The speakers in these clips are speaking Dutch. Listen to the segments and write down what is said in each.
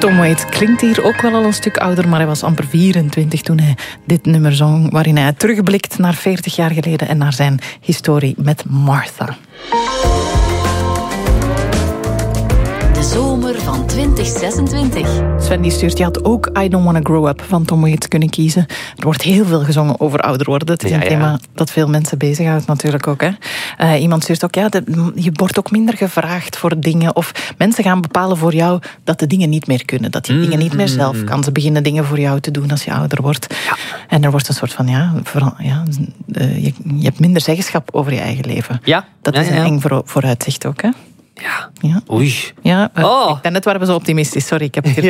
Tom Waits klinkt hier ook wel al een stuk ouder, maar hij was amper 24 toen hij dit nummer zong, waarin hij terugblikt naar 40 jaar geleden en naar zijn historie met Martha. De zomer van 2026. Sven die stuurt, je had ook I Don't Wanna Grow Up van Tom Waits kunnen kiezen. Er wordt heel veel gezongen over ouder worden. Het is een thema dat veel mensen bezighoudt natuurlijk ook. Hè. Iemand stuurt ook, je wordt ook minder gevraagd voor dingen. Of mensen gaan bepalen voor jou dat de dingen niet meer kunnen. Dat je dingen niet meer zelf kan. Ze beginnen dingen voor jou te doen als je ouder wordt. Ja. En er wordt een soort van, je hebt minder zeggenschap over je eigen leven. Ja. Dat is een eng vooruitzicht ook, hè. Ja. Oei. Ja, net waren we zo optimistisch. Sorry, ik heb het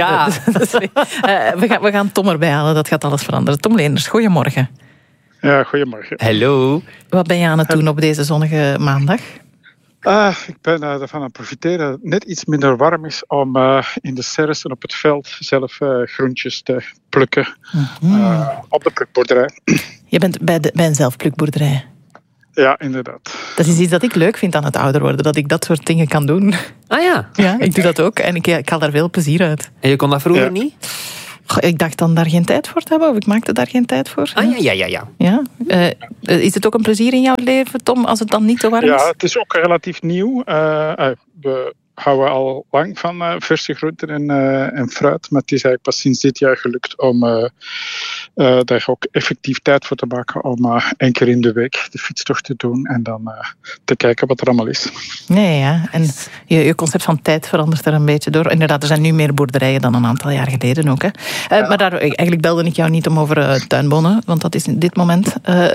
we gaan Tom erbij halen, dat gaat alles veranderen. Tom Leenders, goedemorgen. Ja, goedemorgen. Hallo. Wat ben je aan het doen op deze zonnige maandag? Ik ben ervan aan het profiteren dat het net iets minder warm is om in de serres en op het veld zelf groentjes te plukken op de plukboerderij. Je bent bij een zelfplukboerderij? Ja, inderdaad. Dat is iets dat ik leuk vind aan het ouder worden, dat ik dat soort dingen kan doen. Ah ja? Ja, ik doe dat ook en ik haal daar veel plezier uit. En je kon dat vroeger niet? Ik dacht dan daar geen tijd voor te hebben, of ik maakte daar geen tijd voor. Ja. Is het ook een plezier in jouw leven, Tom, als het dan niet zo warm is? Ja, het is ook relatief nieuw. We houden al lang van verse groenten en fruit, maar het is eigenlijk pas sinds dit jaar gelukt om daar ook effectief tijd voor te maken om 1 keer in de week de fietstocht te doen en dan te kijken wat er allemaal is. Ja. En je concept van tijd verandert er een beetje door. Inderdaad, er zijn nu meer boerderijen dan een aantal jaar geleden ook. Hè. Maar eigenlijk belde ik jou niet om over tuinbonnen, want dat is in dit moment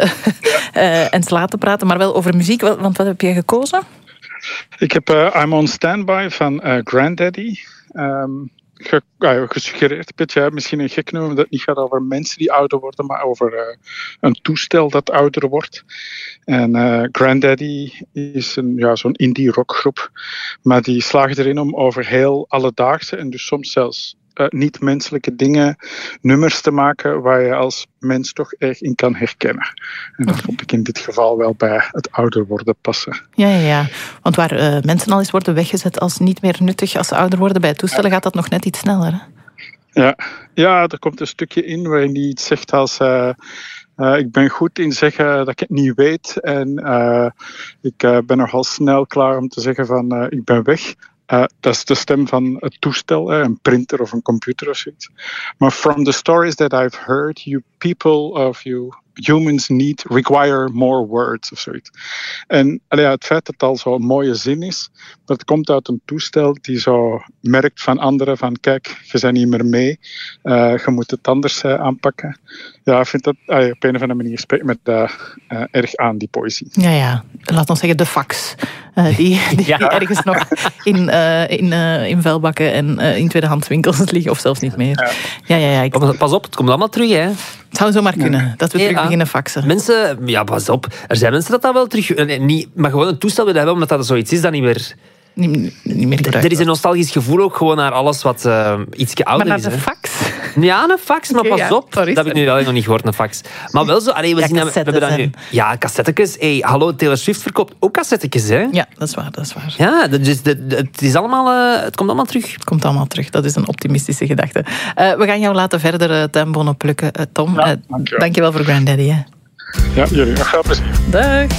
en sla te praten, maar wel over muziek. Want wat heb je gekozen? Ik heb I'm on Standby van Grandaddy gesuggereerd. Een beetje, misschien een gek noemen dat het niet gaat over mensen die ouder worden, maar over een toestel dat ouder wordt. En Grandaddy is zo'n indie rockgroep, maar die slaagt erin om over heel alledaagse en dus soms zelfs niet-menselijke dingen, nummers te maken waar je als mens toch erg in kan herkennen. En dat vond ik in dit geval wel bij het ouder worden passen. Ja. Want waar mensen al eens worden weggezet als niet meer nuttig als ze ouder worden, bij toestellen gaat dat nog net iets sneller. Hè? Ja, er komt een stukje in waarin die iets zegt als ik ben goed in zeggen dat ik het niet weet en ik ben nogal snel klaar om te zeggen van ik ben weg. Dat is de stem van het toestel, een printer of een computer of zoiets. Maar from the stories that I've heard, you humans require more words of zoiets. En het feit dat het al zo'n mooie zin is, dat komt uit een toestel die zo merkt van anderen van kijk, je bent niet meer mee, je moet het anders aanpakken. Ja, ik vind dat op een of andere manier spreekt me erg aan, die poëzie. Ja. Laat ons zeggen de fax. Die ergens nog in vuilbakken en in tweedehandswinkels liggen of zelfs niet meer. Ja. Pas op, het komt allemaal terug, hè. Het zou zomaar kunnen, dat we terug beginnen faxen. Mensen, pas op. Er zijn mensen dat wel terug... maar gewoon een toestel willen hebben, omdat dat zoiets is dat niet meer... Niet meer er is een nostalgisch gevoel ook gewoon naar alles wat ietsje ouder is. Maar naar de fax? Ja, een fax, maar pas op. Dat heb ik nu nog niet gehoord, een fax. Maar wel zo... we hebben dan nu... Ja, cassettekes. Hallo, Taylor Swift verkoopt ook cassettekes, hè? Ja, dat is waar. Ja, dus het is allemaal... Het komt allemaal terug. Het komt allemaal terug. Dat is een optimistische gedachte. We gaan jou laten verder tuinbonnen plukken, Tom. Ja, dankjewel voor Grandaddy. Hè. Ja, jullie. Graag plezier. Dag.